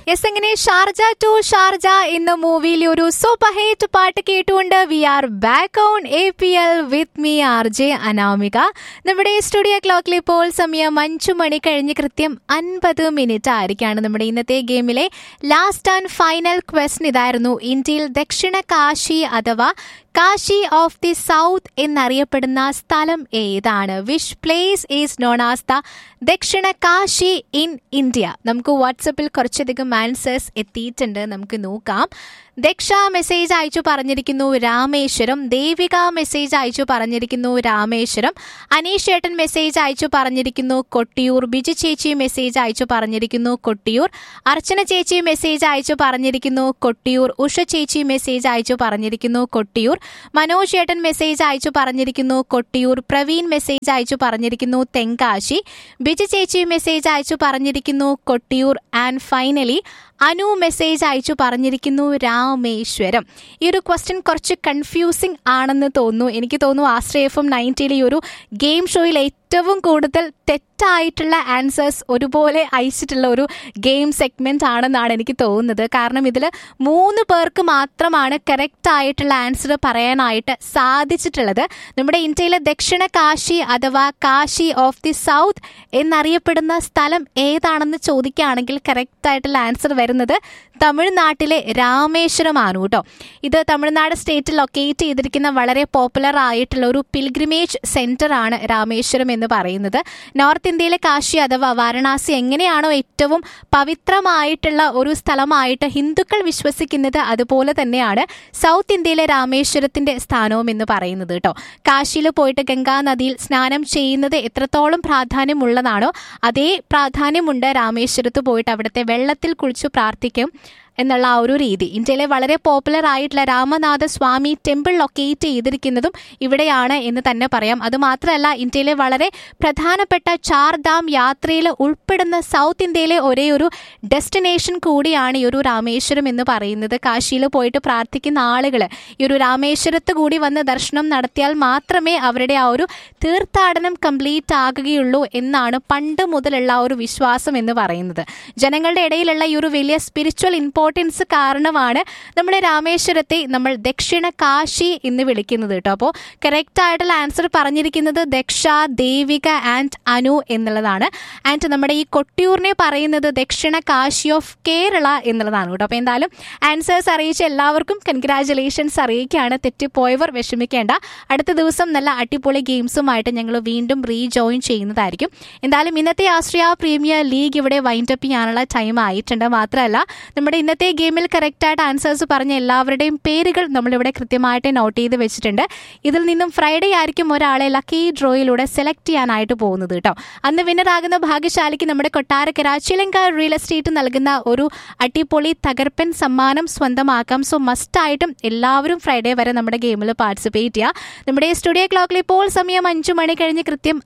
Yes, എങ്ങനെ Sharjah to Sharjah എന്ന മൂവിയിലെ ഒരു സൂപ്പർ ഹിറ്റ് പാട്ട് കേട്ടുകൊണ്ട് V are back on APL with me RJ Anamika. നമ്മുടെ സ്റ്റുഡിയോ ക്ലോക്കിൽ ഇപ്പോൾ സമയം 5 മണി കഴിഞ്ഞ് കൃത്യം 50 മിനിറ്റ് ആയിരിക്കാണ്. നമ്മുടെ ഇന്നത്തെ ഗെയിമിലെ ലാസ്റ്റ് ആൻഡ് ഫൈനൽ ക്വസ്റ്റൻ ഇതായിരുന്നു. ഇന്ത്യയിൽ ദക്ഷിണ കാശി അഥവാ കാശി ഓഫ് ദി സൗത്ത് എന്നറിയപ്പെടുന്ന സ്ഥലം ഏതാണ്? Which place is known as the ദക്ഷിണ കാശി ഇൻ ഇന്ത്യ? നമുക്ക് വാട്സപ്പിൽ കുറച്ചധികം ആൻസേഴ്സ് എത്തിയിട്ടുണ്ട്, നമുക്ക് നോക്കാം. ദക്ഷ മെസ്സേജ് അയച്ചു പറഞ്ഞിരിക്കുന്നു രാമേശ്വരം. ദേവിക മെസ്സേജ് അയച്ചു പറഞ്ഞിരിക്കുന്നു രാമേശ്വരം. അനീഷ് ചേട്ടൻ മെസ്സേജ് അയച്ചു പറഞ്ഞിരിക്കുന്നു കൊട്ടിയൂർ. ബിജു ചേച്ചി മെസ്സേജ് അയച്ചു പറഞ്ഞിരിക്കുന്നു കൊട്ടിയൂർ. അർച്ചന ചേച്ചി മെസ്സേജ് അയച്ചു പറഞ്ഞിരിക്കുന്നു കൊട്ടിയൂർ. ഉഷ ചേച്ചി മെസ്സേജ് അയച്ചു പറഞ്ഞിരിക്കുന്നു കൊട്ടിയൂർ. മനോജ് ചേട്ടൻ മെസ്സേജ് അയച്ചു പറഞ്ഞിരിക്കുന്നു കൊട്ടിയൂർ. പ്രവീൺ മെസ്സേജ് അയച്ചു പറഞ്ഞിരിക്കുന്നു തെങ്കാശി. ബിജു ചേച്ചി മെസ്സേജ് അയച്ചു പറഞ്ഞിരിക്കുന്നു Kottiyoor. And finally Anu message അയച്ചു പറഞ്ഞിരിക്കുന്നു രാമേശ്വരം. ഈ ഒരു ക്വസ്റ്റ്യൻ കുറച്ച് കൺഫ്യൂസിംഗ് ആണെന്ന് തോന്നുന്നു. എനിക്ക് തോന്നുന്നു ആശ്രയ FM 90 ഈ ഒരു ഗെയിം ഷോയിൽ ഏറ്റവും കൂടുതൽ തെറ്റായിട്ടുള്ള ആൻസേഴ്സ് ഒരുപോലെ അയച്ചിട്ടുള്ള ഒരു ഗെയിം സെഗ്മെന്റ് ആണെന്നാണ് എനിക്ക് തോന്നുന്നത്. കാരണം ഇതിൽ 3 പേർക്ക് മാത്രമാണ് കറക്റ്റ് ആയിട്ടുള്ള ആൻസർ പറയാനായിട്ട് സാധിച്ചിട്ടുള്ളത്. നമ്മുടെ ഇന്ത്യയിലെ ദക്ഷിണ കാശി അഥവാ കാശി ഓഫ് ദി സൗത്ത് എന്നറിയപ്പെടുന്ന സ്ഥലം ഏതാണെന്ന് ചോദിക്കുകയാണെങ്കിൽ കറക്റ്റ് ആയിട്ടുള്ള ആൻസർ വരുന്നത് തമിഴ്നാട്ടിലെ രാമേശ്വരമാണ് കേട്ടോ. ഇത് തമിഴ്നാട് സ്റ്റേറ്റിൽ ലൊക്കേറ്റ് ചെയ്തിരിക്കുന്ന വളരെ പോപ്പുലർ ആയിട്ടുള്ള ഒരു പിൽഗ്രിമേജ് സെന്റർ ആണ് രാമേശ്വരം എന്ന് പറയുന്നത്. നോർത്ത് ഇന്ത്യയിലെ കാശി അഥവാ വാരണാസി എങ്ങനെയാണോ ഏറ്റവും പവിത്രമായിട്ടുള്ള ഒരു സ്ഥലമായിട്ട് ഹിന്ദുക്കൾ വിശ്വസിക്കുന്നത്, അതുപോലെ തന്നെയാണ് സൗത്ത് ഇന്ത്യയിലെ രാമേശ്വരത്തിന്റെ സ്ഥാനവും എന്ന് പറയുന്നത് കേട്ടോ. കാശിയിൽ പോയിട്ട് ഗംഗാ നദിയിൽ സ്നാനം ചെയ്യുന്നത് എത്രത്തോളം പ്രാധാന്യമുള്ളതാണോ അതേ പ്രാധാന്യമുണ്ട് രാമേശ്വരത്ത് പോയിട്ട് അവിടുത്തെ വെള്ളത്തിൽ കുളിച്ചു പ്രാർത്ഥിക്കും എന്നുള്ള ആ ഒരു രീതി. ഇന്ത്യയിലെ വളരെ പോപ്പുലർ ആയിട്ടുള്ള രാമനാഥ സ്വാമി ടെമ്പിൾ ലൊക്കേറ്റ് ചെയ്തിരിക്കുന്നതും ഇവിടെയാണ് എന്ന് തന്നെ പറയാം. അതുമാത്രമല്ല ഇന്ത്യയിലെ വളരെ പ്രധാനപ്പെട്ട ചാർധാം യാത്രയിൽ ഉൾപ്പെടുന്ന സൗത്ത് ഇന്ത്യയിലെ ഒരേ ഒരു ഡെസ്റ്റിനേഷൻ കൂടിയാണ് ഈ ഒരു രാമേശ്വരം എന്ന് പറയുന്നത്. കാശിയിൽ പോയിട്ട് പ്രാർത്ഥിക്കുന്ന ആളുകൾ ഈ ഒരു രാമേശ്വരത്ത് കൂടി വന്ന് ദർശനം നടത്തിയാൽ മാത്രമേ അവരുടെ ആ ഒരു തീർത്ഥാടനം കംപ്ലീറ്റ് ആകുകയുള്ളൂ എന്നാണ് പണ്ട് മുതലുള്ള ആ ഒരു വിശ്വാസം എന്ന് പറയുന്നത്. ജനങ്ങളുടെ ഇടയിലുള്ള ഈ ഒരു വലിയ സ്പിരിച്വൽ ഇമ്പോർട്ടൻസ് കാരണമാണ് നമ്മുടെ രാമേശ്വരത്തെ നമ്മൾ ദക്ഷിണ കാശി എന്ന് വിളിക്കുന്നത് കേട്ടോ. അപ്പോൾ കറക്റ്റ് ആയിട്ടുള്ള ആൻസർ പറഞ്ഞിരിക്കുന്നത് ദക്ഷ, ദേവിക ആൻഡ് അനു എന്നുള്ളതാണ്. ആൻഡ് നമ്മുടെ ഈ കൊട്ടിയൂരിനെ പറയുന്നത് ദക്ഷിണ കാശി ഓഫ് കേരള എന്നുള്ളതാണ് കേട്ടോ. അപ്പോൾ എന്തായാലും ആൻസേഴ്സ് അറിയിച്ച എല്ലാവർക്കും കൺഗ്രാജുലേഷൻസ് അറിയിക്കുകയാണ്. തെറ്റിപ്പോയവർ വിഷമിക്കേണ്ട. അടുത്ത ദിവസം നല്ല അടിപൊളി ഗെയിംസുമായിട്ട് ഞങ്ങൾ വീണ്ടും റീജോയിൻ ചെയ്യുന്നതായിരിക്കും. എന്തായാലും ഇന്നത്തെ ആശ്രയ പ്രീമിയർ ലീഗ് ഇവിടെ വൈൻഡപ്പ് ചെയ്യാനുള്ള ടൈം ആയിട്ടുണ്ട്. മാത്രമല്ല നമ്മുടെ ഇന്നത്തെ ഗെയിമിൽ കറക്റ്റായിട്ട് ആൻസേഴ്സ് പറഞ്ഞ എല്ലാവരുടെയും പേരുകൾ നമ്മളിവിടെ കൃത്യമായിട്ട് നോട്ട് ചെയ്ത് വെച്ചിട്ടുണ്ട്. ഇതിൽ നിന്നും ഫ്രൈഡേ ആയിരിക്കും ഒരാളെ ലക്കി ഡ്രോയിലൂടെ സെലക്ട് ചെയ്യാനായിട്ട് പോകുന്നത് കേട്ടോ. അന്ന് വിന്നറാകുന്ന ഭാഗ്യശാലിക്ക് നമ്മുടെ കൊട്ടാരക്കര ചിലങ്ക റിയൽ എസ്റ്റേറ്റ് നൽകുന്ന ഒരു അടിപൊളി തകർപ്പൻ സമ്മാനം സ്വന്തമാക്കാം. സോ മസ്റ്റായിട്ടും എല്ലാവരും ഫ്രൈഡേ വരെ നമ്മുടെ ഗെയിമിൽ പാർട്ടിസിപ്പേറ്റ് ചെയ്യുക. നമ്മുടെ സ്റ്റുഡിയോ ക്ലോക്കിൽ ഇപ്പോൾ സമയം 5 മണി കഴിഞ്ഞ് കൃത്യം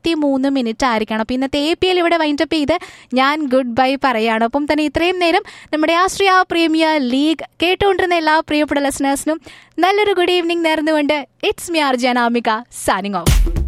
53 മിനിറ്റ് ആയിരിക്കണം. അപ്പോൾ ഇന്നത്തെ APL ഇവിടെ വൈൻഡപ്പ് ചെയ്ത് ഞാൻ ഗുഡ് ബൈ പറയുകയാണ്. ഒപ്പം തന്നെ ഇത്രയും നേരം നമ്മുടെ ആശ്രയ പ്രീമിയർ ലീഗ് കേട്ടുകൊണ്ടിരുന്ന എല്ലാ പ്രിയപ്പെട്ട ലിസണേഴ്സിനും നല്ലൊരു ഗുഡ് ഈവനിങ് നേർന്നുകൊണ്ട് it's me RJ Anamika signing off.